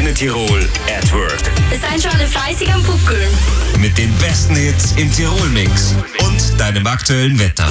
Antenne Tirol at Work. Seid schon alle fleißig am Buckeln. Mit den besten Hits im Tirol-Mix und deinem aktuellen Wetter.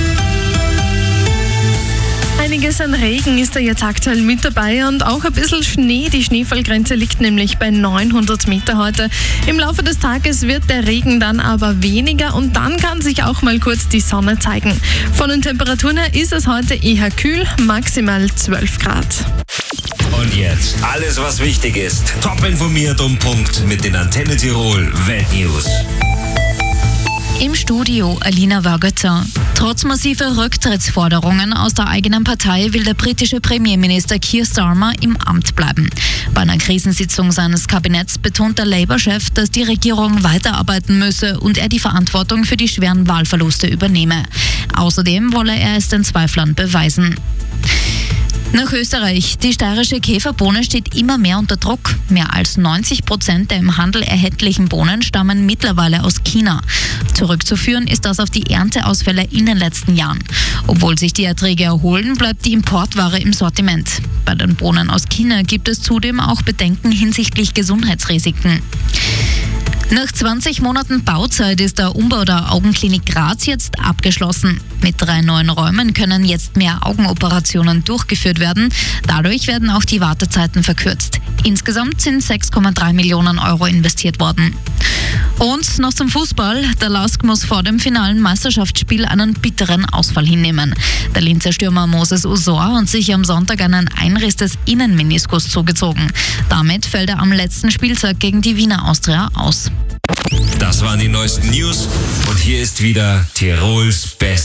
Einiges an Regen ist da jetzt aktuell mit dabei und auch ein bisschen Schnee. Die Schneefallgrenze liegt nämlich bei 900 Meter heute. Im Laufe des Tages wird der Regen dann aber weniger und dann kann sich auch mal kurz die Sonne zeigen. Von den Temperaturen her ist es heute eher kühl, maximal 12 Grad. Und jetzt alles, was wichtig ist. Top informiert um Punkt mit den Antenne Tirol Weltnews. Im Studio Alina Wagötzer. Trotz massiver Rücktrittsforderungen aus der eigenen Partei will der britische Premierminister Keir Starmer im Amt bleiben. Bei einer Krisensitzung seines Kabinetts betont der Labour-Chef, dass die Regierung weiterarbeiten müsse und er die Verantwortung für die schweren Wahlverluste übernehme. Außerdem wolle er es den Zweiflern beweisen. Nach Österreich. Die steirische Käferbohne steht immer mehr unter Druck. Mehr als 90% der im Handel erhältlichen Bohnen stammen mittlerweile aus China. Zurückzuführen ist das auf die Ernteausfälle in den letzten Jahren. Obwohl sich die Erträge erholen, bleibt die Importware im Sortiment. Bei den Bohnen aus China gibt es zudem auch Bedenken hinsichtlich Gesundheitsrisiken. Nach 20 Monaten Bauzeit ist der Umbau der Augenklinik Graz jetzt abgeschlossen. Mit 3 neuen Räumen können jetzt mehr Augenoperationen durchgeführt werden. Dadurch werden auch die Wartezeiten verkürzt. Insgesamt sind 6,3 Millionen Euro investiert worden. Und noch zum Fußball. Der LASK muss vor dem finalen Meisterschaftsspiel einen bitteren Ausfall hinnehmen. Der Linzer Stürmer Moses Usor hat sich am Sonntag einen Einriss des Innenmeniskus zugezogen. Damit fällt er am letzten Spieltag gegen die Wiener Austria aus. Das waren die neuesten News und hier ist wieder Tirols Best.